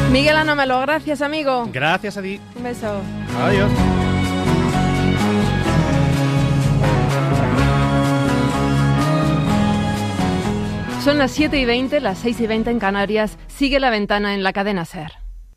Miguel Anómalo, gracias, amigo. Gracias a ti. Un beso. Adiós. Son las 7:20, las 6:20 en Canarias. Sigue La Ventana en la cadena SER.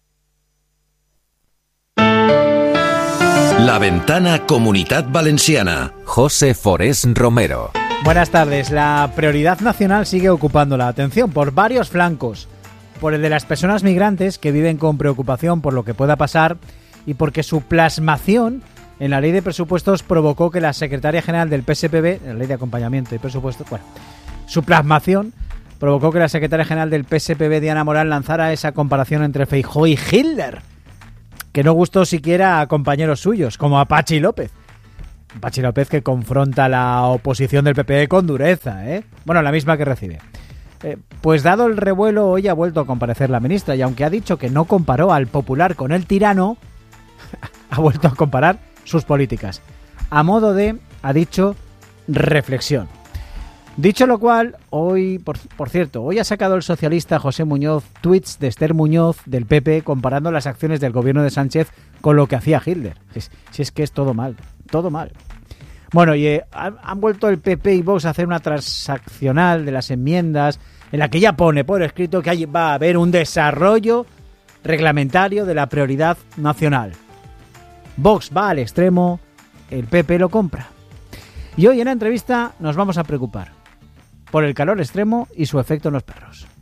La Ventana Comunitat Valenciana. José Forés Romero. Buenas tardes. La prioridad nacional sigue ocupando la atención por varios flancos. Por el de las personas migrantes que viven con preocupación por lo que pueda pasar y porque su plasmación en la ley de presupuestos provocó que la secretaria general del PSPB, la ley de acompañamiento y presupuestos, su plasmación provocó que la secretaria general del PSPB, Diana Morán, lanzara esa comparación entre Feijóo y Hitler, que no gustó siquiera a compañeros suyos, como a Patxi López. Patxi López que confronta a la oposición del PP con dureza, ¿eh? Bueno, la misma que recibe. Pues dado el revuelo, hoy ha vuelto a comparecer la ministra y aunque ha dicho que no comparó al popular con el tirano, ha vuelto a comparar sus políticas. A modo de, ha dicho, reflexión. Dicho lo cual, hoy, por cierto, hoy ha sacado el socialista José Muñoz tweets de Esther Muñoz del PP comparando las acciones del gobierno de Sánchez con lo que hacía Hitler. Si es que es todo mal, todo mal. Bueno, y han vuelto el PP y Vox a hacer una transaccional de las enmiendas en la que ya pone por escrito que va a haber un desarrollo reglamentario de la prioridad nacional. Vox va al extremo, el PP lo compra. Y hoy en la entrevista nos vamos a preocupar por el calor extremo y su efecto en los perros.